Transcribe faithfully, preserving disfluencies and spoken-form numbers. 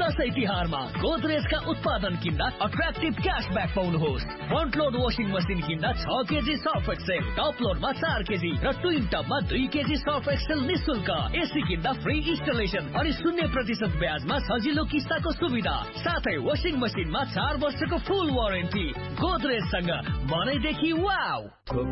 दसैँ तिहारमा गोदरेजका उत्पादन किन्दा attractive cashback पाउनुहोस्। Front load washing machine किन्दा छ केजी सर्फ एक्सेल, टप लोडमा चार केजी र ट्विन टपमा दुई केजी सर्फ एक्सेल निशुल्क। एसी किन्दा फ्री इन्स्टलेसन अनि शून्य प्रतिशत ब्याजमा सजिलो किस्ताको सुविधा, साथै वासिङ मसिनमा चार वर्षको फुल वारेन्टी। गोदरेजसँग मनैदेखि वाउ।